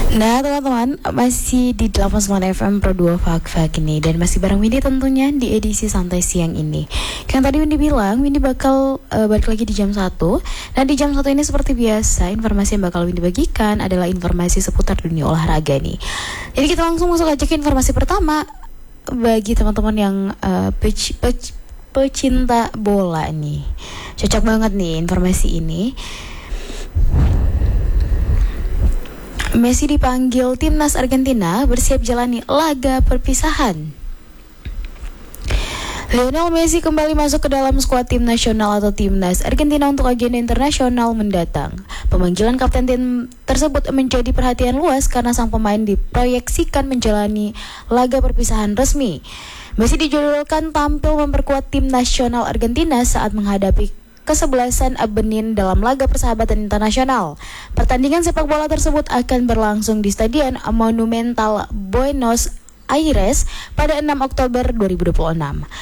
Nah teman-teman, masih di 89 FM Pro 2 Fak ini. Dan masih bareng Windy tentunya di edisi santai siang ini. Yang tadi Windy bilang, Windy bakal balik lagi di jam 1. Dan di jam 1 ini seperti biasa, informasi yang bakal Windy bagikan adalah informasi seputar dunia olahraga nih. Jadi kita langsung masuk aja ke informasi pertama. Bagi teman-teman yang pecinta bola nih, cocok banget nih informasi ini. Messi dipanggil timnas Argentina bersiap jalani laga perpisahan. Lionel Messi kembali masuk ke dalam skuad tim nasional atau timnas Argentina untuk agenda internasional mendatang. Pemanggilan kapten tim tersebut menjadi perhatian luas karena sang pemain diproyeksikan menjalani laga perpisahan resmi. Messi dijadwalkan tampil memperkuat tim nasional Argentina saat menghadapi kesebelasan Benin dalam laga persahabatan internasional. Pertandingan sepak bola tersebut akan berlangsung di Stadion Monumental Buenos Aires pada 6 Oktober 2026.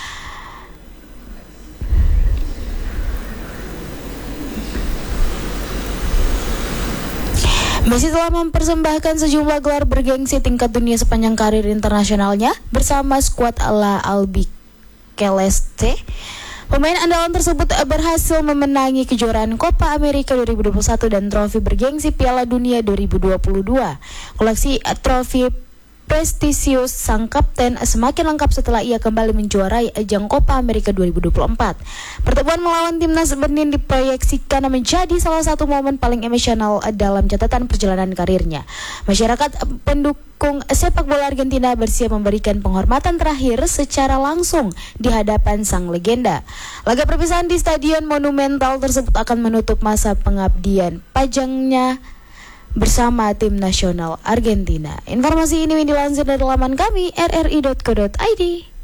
Messi telah mempersembahkan sejumlah gelar bergengsi tingkat dunia sepanjang karir internasionalnya bersama skuad La Albiceleste. Pemain andalan tersebut berhasil memenangi kejuaraan Copa America 2021 dan trofi bergengsi Piala Dunia 2022. Koleksi trofi prestisius sang kapten semakin lengkap setelah ia kembali menjuarai ajang Copa America 2024. Pertemuan melawan timnas Benin diproyeksikan menjadi salah satu momen paling emosional dalam catatan perjalanan karirnya. Masyarakat pendukung sepak bola Argentina bersiap memberikan penghormatan terakhir secara langsung di hadapan sang legenda. Laga perpisahan di Stadion Monumental tersebut akan menutup masa pengabdian pajangnya bersama tim nasional Argentina. Informasi ini dilansir dari laman kami rri.co.id.